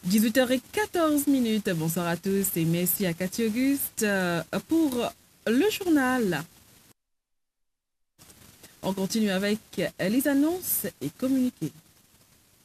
18h14. Bonsoir à tous et merci à Cathy Auguste pour le journal. On continue avec les annonces et communiqués.